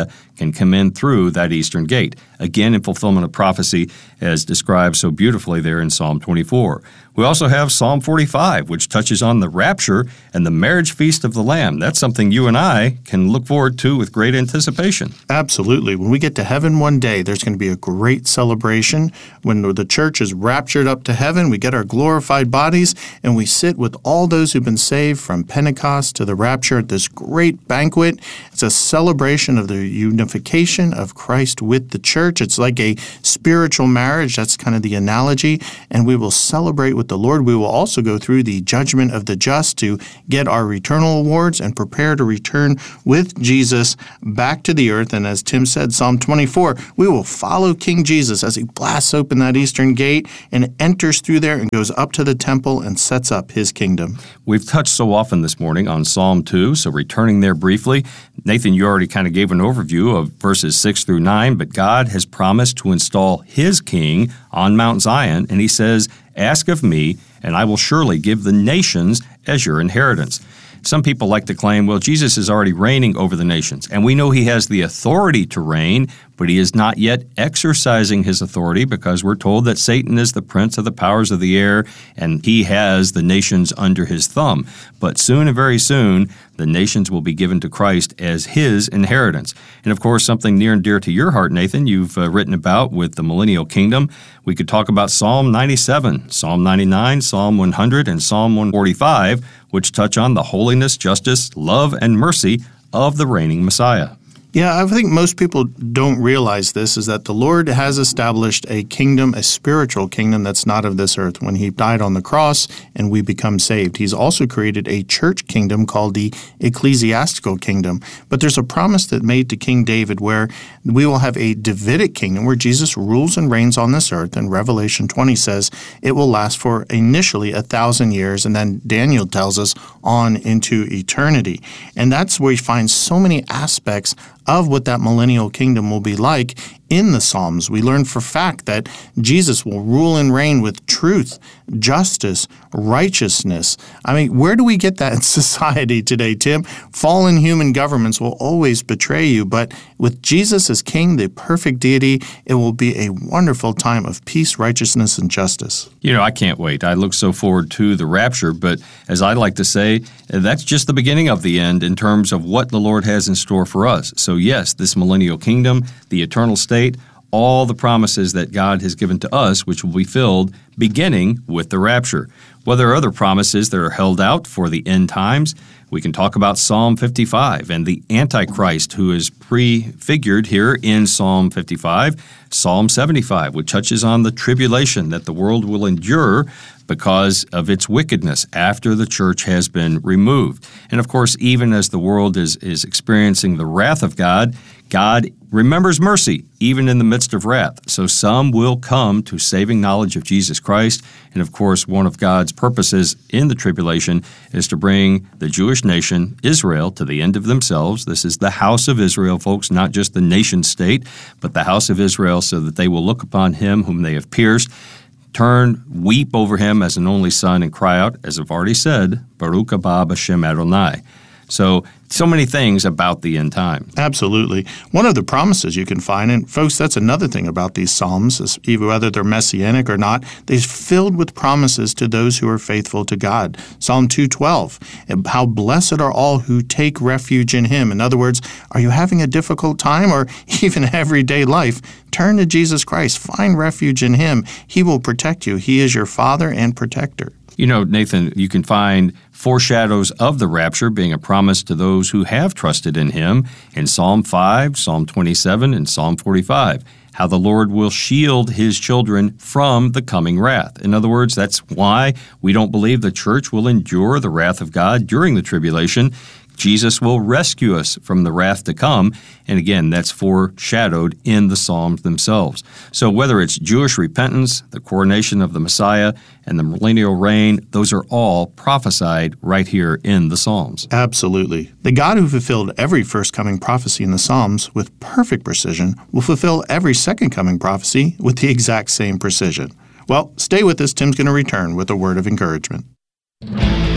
and come in through that eastern gate. Again, in fulfillment of prophecy as described so beautifully there in Psalm 24. We also have Psalm 45, which touches on the rapture and the marriage feast of the Lamb. That's something you and I can look forward to with great anticipation. Absolutely. When we get to heaven one day, there's going to be a great celebration. When the church is raptured up to heaven, we get our glorified bodies, and we sit with all those who've been saved from Pentecost to the rapture at this great banquet. It's a celebration of the unification of Christ with the church. It's like a spiritual marriage. That's kind of the analogy. And we will celebrate with the Lord. We will also go through the judgment of the just to get our eternal awards and prepare to return with Jesus back to the earth. And as Tim said, Psalm 24, we will follow King Jesus as he blasts open that eastern gate and enters through there and goes up to the temple and sets up his kingdom. We've touched so often this morning on Psalm 2, so returning there briefly. Nathan, you already kind of gave an overview of verses 6 through 9, but God has promised to install his king on Mount Zion, and he says, "Ask of me, and I will surely give the nations as your inheritance." Some people like to claim, well, Jesus is already reigning over the nations, and we know he has the authority to reign, but he is not yet exercising his authority because we're told that Satan is the prince of the powers of the air, and he has the nations under his thumb. But soon and very soon, the nations will be given to Christ as his inheritance. And of course, something near and dear to your heart, Nathan, you've written about with the millennial kingdom. We could talk about Psalm 97, Psalm 99, Psalm 100, and Psalm 145, which touch on the holiness, justice, love, and mercy of the reigning Messiah. Yeah, I think most people don't realize this, is that the Lord has established a kingdom, a spiritual kingdom that's not of this earth when he died on the cross and we become saved. He's also created a church kingdom called the ecclesiastical kingdom. But there's a promise that made to King David where we will have a Davidic kingdom where Jesus rules and reigns on this earth. And Revelation 20 says it will last for initially 1,000 years, and then Daniel tells us on into eternity. And that's where we find so many aspects of what that millennial kingdom will be like in the Psalms. We learn for fact that Jesus will rule and reign with truth, justice, righteousness. I mean, where do we get that in society today, Tim? Fallen human governments will always betray you, but with Jesus as King, the perfect deity, it will be a wonderful time of peace, righteousness, and justice. You know, I can't wait. I look so forward to the rapture, but as I like to say, that's just the beginning of the end in terms of what the Lord has in store for us. So yes, this millennial kingdom, the eternal state, all the promises that God has given to us, which will be filled beginning with the rapture. Well, there are other promises that are held out for the end times. We can talk about Psalm 55 and the Antichrist who is prefigured here in Psalm 55, Psalm 75, which touches on the tribulation that the world will endure because of its wickedness after the church has been removed. And of course, even as the world is experiencing the wrath of God, God remembers mercy even in the midst of wrath. So some will come to saving knowledge of Jesus Christ. And of course, one of God's purposes in the tribulation is to bring the Jewish nation, Israel, to the end of themselves. This is the house of Israel, folks, not just the nation state, but the house of Israel, so that they will look upon him whom they have pierced, turn, weep over him as an only son, and cry out, as I've already said, Baruch haba b'Shem Adonai. So many things about the end time. Absolutely. One of the promises you can find, and folks, that's another thing about these Psalms, is even whether they're messianic or not, they're filled with promises to those who are faithful to God. Psalm 2:12, how blessed are all who take refuge in him. In other words, are you having a difficult time or even everyday life? Turn to Jesus Christ. Find refuge in him. He will protect you. He is your Father and protector. You know, Nathan, you can find foreshadows of the rapture being a promise to those who have trusted in him in Psalm 5, Psalm 27, and Psalm 45, how the Lord will shield his children from the coming wrath. In other words, that's why we don't believe the church will endure the wrath of God during the tribulation. Jesus will rescue us from the wrath to come. And again, that's foreshadowed in the Psalms themselves. So whether it's Jewish repentance, the coronation of the Messiah, and the millennial reign, those are all prophesied right here in the Psalms. Absolutely. The God who fulfilled every first coming prophecy in the Psalms with perfect precision will fulfill every second coming prophecy with the exact same precision. Well, stay with us. Tim's going to return with a word of encouragement.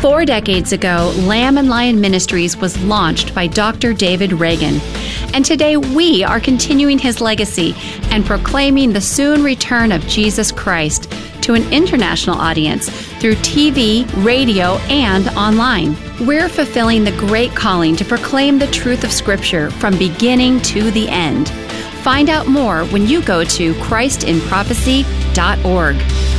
4 decades ago, Lamb and Lion Ministries was launched by Dr. David Reagan. And today we are continuing his legacy and proclaiming the soon return of Jesus Christ to an international audience through TV, radio, and online. We're fulfilling the great calling to proclaim the truth of Scripture from beginning to the end. Find out more when you go to ChristinProphecy.org.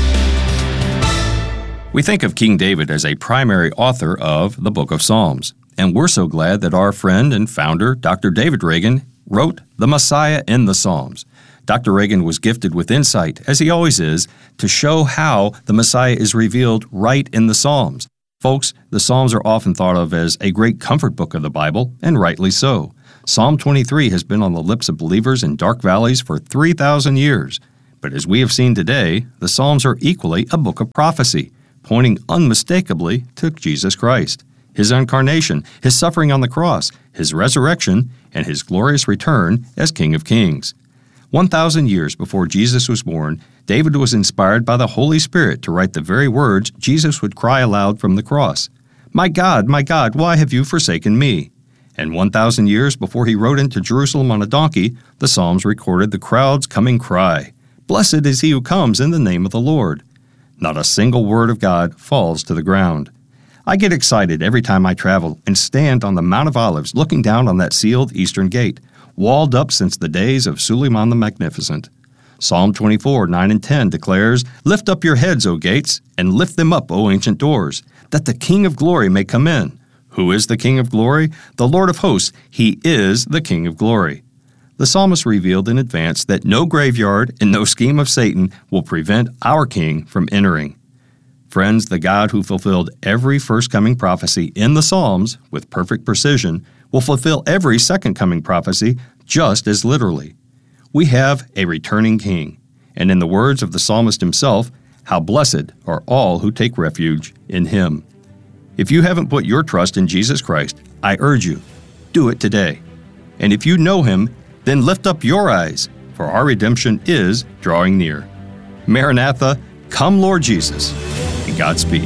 We think of King David as a primary author of the Book of Psalms, and we're so glad that our friend and founder, Dr. David Reagan, wrote The Messiah in the Psalms. Dr. Reagan was gifted with insight, as he always is, to show how the Messiah is revealed right in the Psalms. Folks, the Psalms are often thought of as a great comfort book of the Bible, and rightly so. Psalm 23 has been on the lips of believers in dark valleys for 3,000 years. But as we have seen today, the Psalms are equally a book of prophecy, pointing unmistakably to Jesus Christ, His incarnation, His suffering on the cross, His resurrection, and His glorious return as King of Kings. 1,000 years before Jesus was born, David was inspired by the Holy Spirit to write the very words Jesus would cry aloud from the cross, my God, why have you forsaken me?" And 1,000 years before he rode into Jerusalem on a donkey, the Psalms recorded the crowd's coming cry, "Blessed is he who comes in the name of the Lord." Not a single word of God falls to the ground. I get excited every time I travel and stand on the Mount of Olives looking down on that sealed eastern gate, walled up since the days of Suleiman the Magnificent. Psalm 24, 9 and 10 declares, "Lift up your heads, O gates, and lift them up, O ancient doors, that the King of glory may come in." Who is the King of glory? The Lord of hosts. He is the King of glory. The psalmist revealed in advance that no graveyard and no scheme of Satan will prevent our King from entering. Friends, the God who fulfilled every first coming prophecy in the Psalms with perfect precision will fulfill every second coming prophecy just as literally. We have a returning King, and in the words of the psalmist himself, how blessed are all who take refuge in Him. If you haven't put your trust in Jesus Christ, I urge you, do it today. And if you know Him, then lift up your eyes, for our redemption is drawing near. Maranatha, come Lord Jesus, and Godspeed.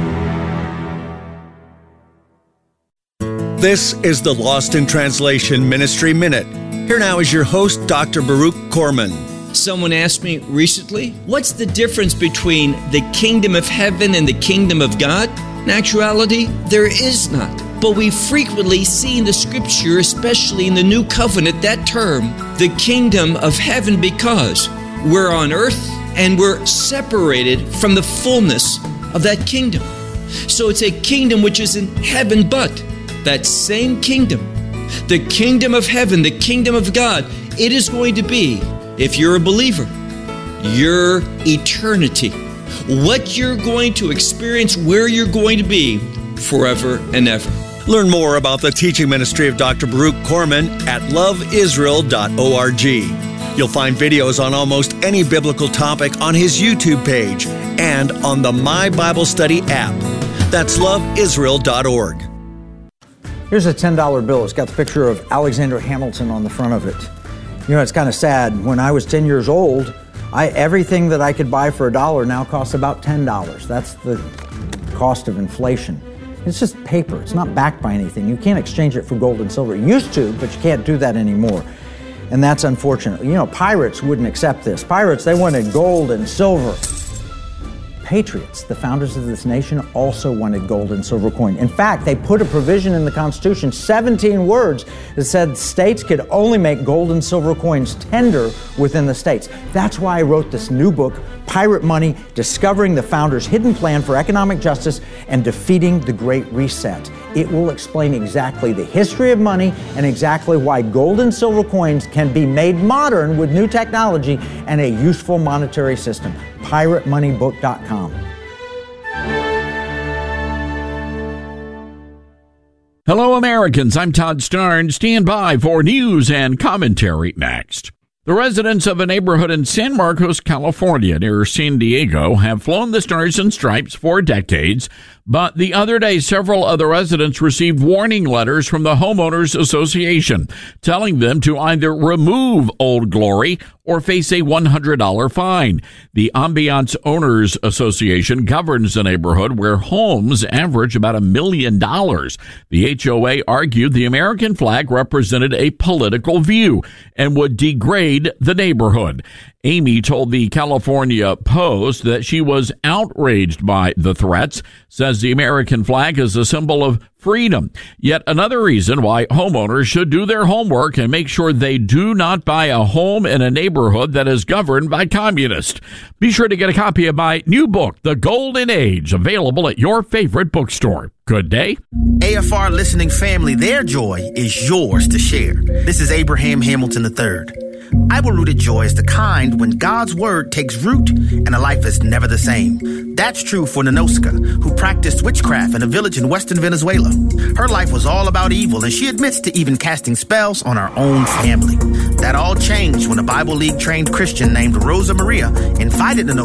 This is the Lost in Translation Ministry Minute. Here now is your host, Dr. Baruch Korman. Someone asked me recently, what's the difference between the kingdom of heaven and the kingdom of God? In actuality, there is not. But we frequently see in the Scripture, especially in the New Covenant, that term, the kingdom of heaven, because we're on earth and we're separated from the fullness of that kingdom. So it's a kingdom which is in heaven, but that same kingdom, the kingdom of heaven, the kingdom of God, it is going to be, if you're a believer, your eternity. What you're going to experience, where you're going to be forever and ever. Learn more about the teaching ministry of Dr. Baruch Korman at loveisrael.org. You'll find videos on almost any biblical topic on his YouTube page and on the My Bible Study app. That's loveisrael.org. Here's a $10 bill. It's got the picture of Alexander Hamilton on the front of it. You know, it's kind of sad. When I was 10 years old, everything that I could buy for $1 now costs about $10. That's the cost of inflation. It's just paper. It's not backed by anything. You can't exchange it for gold and silver. You used to, but you can't do that anymore. And that's unfortunate. You know, pirates wouldn't accept this. Pirates, they wanted gold and silver. Patriots, the founders of this nation, also wanted gold and silver coin. In fact, they put a provision in the Constitution, 17 words, that said states could only make gold and silver coins tender within the states. That's why I wrote this new book, Pirate Money, Discovering the Founders' Hidden Plan for Economic Justice and Defeating the Great Reset. It will explain exactly the history of money and exactly why gold and silver coins can be made modern with new technology and a useful monetary system. PirateMoneyBook.com. Hello, Americans. I'm Todd Starn. Stand by for news and commentary next. The residents of a neighborhood in San Marcos, California, near San Diego, have flown the Stars and Stripes for decades, But the other day, several other residents received warning letters from the Homeowners Association telling them to either remove Old Glory or face a $100 fine. The Ambiance Owners Association governs the neighborhood where homes average about $1 million. The HOA argued the American flag represented a political view and would degrade the neighborhood. Amy told the California Post that she was outraged by the threats, says the American flag is a symbol of freedom. Yet another reason why homeowners should do their homework and make sure they do not buy a home in a neighborhood that is governed by communists. Be sure to get a copy of my new book, The Golden Age, available at your favorite bookstore. Good day. AFR listening family, their joy is yours to share. This is Abraham Hamilton III. Bible-rooted joy is the kind when God's word takes root and a life is never the same. That's true for Nanoska, who practiced witchcraft in a village in western Venezuela. Her life was all about evil, and she admits to even casting spells on her own family. That all changed when a Bible League-trained Christian named Rosa Maria invited Nanoska